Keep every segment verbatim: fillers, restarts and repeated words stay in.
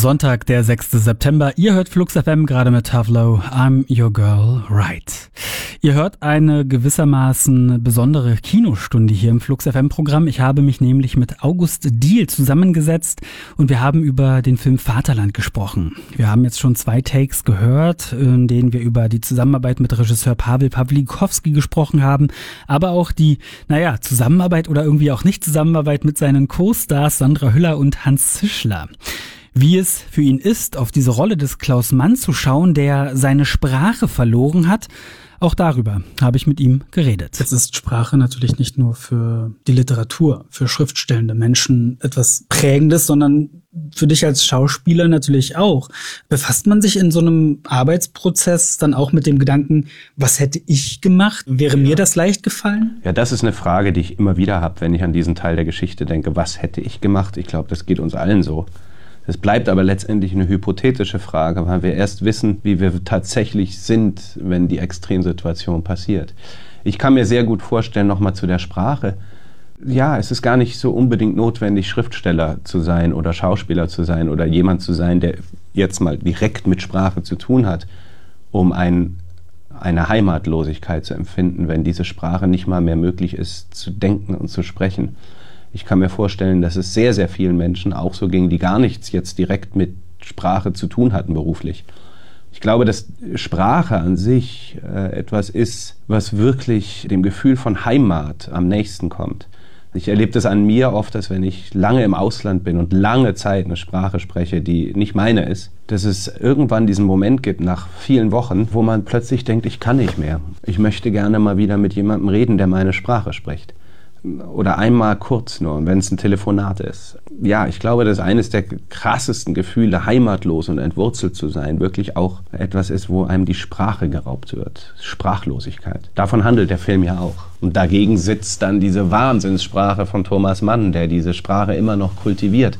Sonntag, der sechster September. Ihr hört Flux F M gerade mit Tavlo. I'm your girl, right. Ihr hört eine gewissermaßen besondere Kinostunde hier im Flux F M-Programm. Ich habe mich nämlich mit August Diehl zusammengesetzt und wir haben über den Film Vaterland gesprochen. Wir haben jetzt schon zwei Takes gehört, in denen wir über die Zusammenarbeit mit Regisseur Paweł Pawlikowski gesprochen haben, aber auch die, naja, Zusammenarbeit oder irgendwie auch nicht Zusammenarbeit mit seinen Co-Stars Sandra Hüller und Hans Zischler. Wie es für ihn ist, auf diese Rolle des Klaus Mann zu schauen, der seine Sprache verloren hat, auch darüber habe ich mit ihm geredet. Jetzt ist Sprache natürlich nicht nur für die Literatur, für schriftstellende Menschen etwas Prägendes, sondern für dich als Schauspieler natürlich auch. Befasst man sich in so einem Arbeitsprozess dann auch mit dem Gedanken, was hätte ich gemacht? Wäre mir das leicht gefallen? Ja, das ist eine Frage, die ich immer wieder habe, wenn ich an diesen Teil der Geschichte denke. Was hätte ich gemacht? Ich glaube, das geht uns allen so. Es bleibt aber letztendlich eine hypothetische Frage, weil wir erst wissen, wie wir tatsächlich sind, wenn die Extremsituation passiert. Ich kann mir sehr gut vorstellen, nochmal zu der Sprache, ja, es ist gar nicht so unbedingt notwendig, Schriftsteller zu sein oder Schauspieler zu sein oder jemand zu sein, der jetzt mal direkt mit Sprache zu tun hat, um ein, eine Heimatlosigkeit zu empfinden, wenn diese Sprache nicht mal mehr möglich ist, zu denken und zu sprechen. Ich kann mir vorstellen, dass es sehr, sehr vielen Menschen auch so ging, die gar nichts jetzt direkt mit Sprache zu tun hatten beruflich. Ich glaube, dass Sprache an sich äh, etwas ist, was wirklich dem Gefühl von Heimat am nächsten kommt. Ich erlebe das an mir oft, dass wenn ich lange im Ausland bin und lange Zeit eine Sprache spreche, die nicht meine ist, dass es irgendwann diesen Moment gibt, nach vielen Wochen, wo man plötzlich denkt, ich kann nicht mehr. Ich möchte gerne mal wieder mit jemandem reden, der meine Sprache spricht. Oder einmal kurz nur, wenn es ein Telefonat ist. Ja, ich glaube, dass eines der krassesten Gefühle, heimatlos und entwurzelt zu sein, wirklich auch etwas ist, wo einem die Sprache geraubt wird. Sprachlosigkeit. Davon handelt der Film ja auch. Und dagegen sitzt dann diese Wahnsinnssprache von Thomas Mann, der diese Sprache immer noch kultiviert.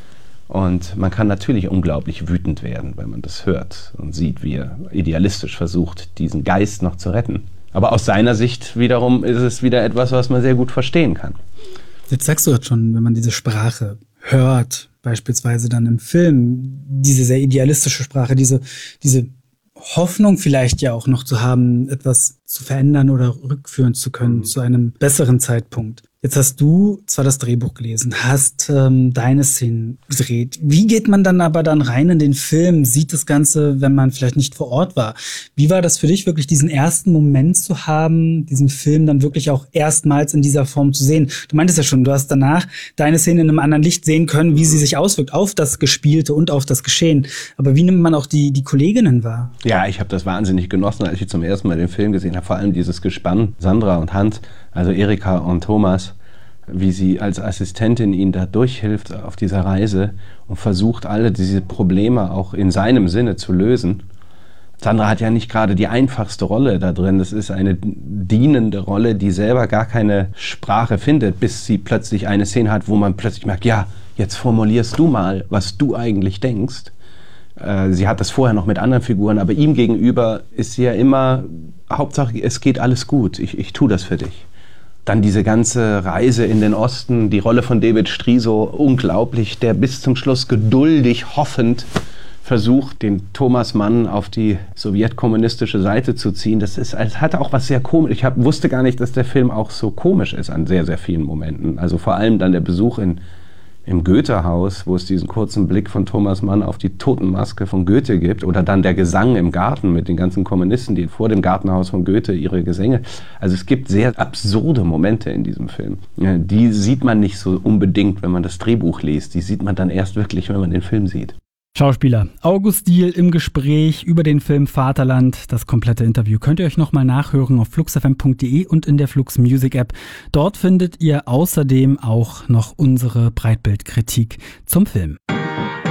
Und man kann natürlich unglaublich wütend werden, wenn man das hört und sieht, wie er idealistisch versucht, diesen Geist noch zu retten. Aber aus seiner Sicht wiederum ist es wieder etwas, was man sehr gut verstehen kann. Jetzt sagst du jetzt schon, wenn man diese Sprache hört, beispielsweise dann im Film, diese sehr idealistische Sprache, diese, diese Hoffnung vielleicht ja auch noch zu haben, etwas zu verändern oder rückführen zu können mhm. zu einem besseren Zeitpunkt. Jetzt hast du zwar das Drehbuch gelesen, hast ähm, deine Szenen gedreht. Wie geht man dann aber dann rein in den Film, sieht das Ganze, wenn man vielleicht nicht vor Ort war? Wie war das für dich, wirklich diesen ersten Moment zu haben, diesen Film dann wirklich auch erstmals in dieser Form zu sehen? Du meintest ja schon, du hast danach deine Szene in einem anderen Licht sehen können, wie sie sich auswirkt auf das Gespielte und auf das Geschehen. Aber wie nimmt man auch die, die Kolleginnen wahr? Ja, ich habe das wahnsinnig genossen, als ich zum ersten Mal den Film gesehen habe. Vor allem dieses Gespann, Sandra und Hans, also Erika und Thomas, wie sie als Assistentin ihn da durchhilft auf dieser Reise und versucht, alle diese Probleme auch in seinem Sinne zu lösen. Sandra hat ja nicht gerade die einfachste Rolle da drin. Das ist eine dienende Rolle, die selber gar keine Sprache findet, bis sie plötzlich eine Szene hat, wo man plötzlich merkt, ja, jetzt formulierst du mal, was du eigentlich denkst. Äh, sie hat das vorher noch mit anderen Figuren, aber ihm gegenüber ist sie ja immer, Hauptsache, es geht alles gut, ich, ich tue das für dich. Dann diese ganze Reise in den Osten, die Rolle von David Striso, unglaublich, der bis zum Schluss geduldig, hoffend versucht, den Thomas Mann auf die sowjetkommunistische Seite zu ziehen. Das ist, es hat auch was sehr komisch. Ich hab, wusste gar nicht, dass der Film auch so komisch ist an sehr, sehr vielen Momenten. Also vor allem dann der Besuch in im Goethe-Haus, wo es diesen kurzen Blick von Thomas Mann auf die Totenmaske von Goethe gibt, oder dann der Gesang im Garten mit den ganzen Kommunisten, die vor dem Gartenhaus von Goethe ihre Gesänge. Also es gibt sehr absurde Momente in diesem Film. Ja, die sieht man nicht so unbedingt, wenn man das Drehbuch liest. Die sieht man dann erst wirklich, wenn man den Film sieht. Schauspieler August Diehl im Gespräch über den Film Vaterland. Das komplette Interview könnt ihr euch nochmal nachhören auf flux f m punkt d e und in der Flux Music App. Dort findet ihr außerdem auch noch unsere Breitbildkritik zum Film.